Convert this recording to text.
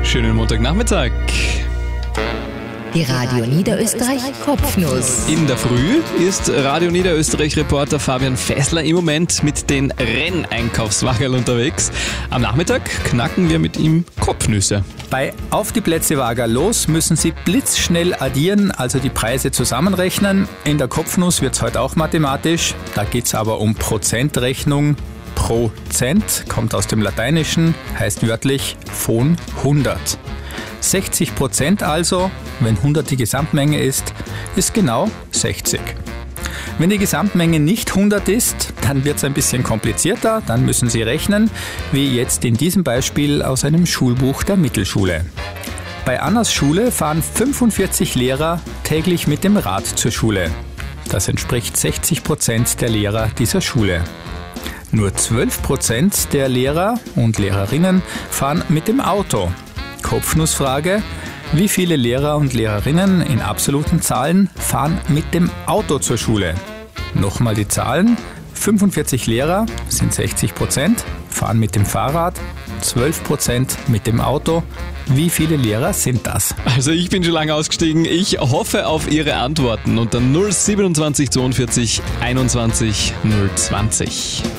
Schönen Montagnachmittag. Die Radio Niederösterreich Kopfnuss. In der Früh ist Radio Niederösterreich-Reporter Fabian Fessler im Moment mit den Renneinkaufswagerl unterwegs. Am Nachmittag knacken wir mit ihm Kopfnüsse. Bei Auf die Plätze Wagerl los müssen Sie blitzschnell addieren, also die Preise zusammenrechnen. In der Kopfnuss wird es heute auch mathematisch. Da geht es aber um Prozentrechnung. Prozent kommt aus dem Lateinischen, heißt wörtlich von 100. 60% also, wenn 100 die Gesamtmenge ist genau 60. Wenn die Gesamtmenge nicht 100 ist, dann wird es ein bisschen komplizierter, dann müssen Sie rechnen, wie jetzt in diesem Beispiel aus einem Schulbuch der Mittelschule. Bei Annas Schule fahren 45 Lehrer täglich mit dem Rad zur Schule. Das entspricht 60% der Lehrer dieser Schule. Nur 12% der Lehrer und Lehrerinnen fahren mit dem Auto. Kopfnussfrage: Wie viele Lehrer und Lehrerinnen in absoluten Zahlen fahren mit dem Auto zur Schule? Nochmal die Zahlen: 45 Lehrer sind 60%, fahren mit dem Fahrrad, 12% mit dem Auto. Wie viele Lehrer sind das? Also ich bin schon lange ausgestiegen. Ich hoffe auf Ihre Antworten unter 027 42 21 020.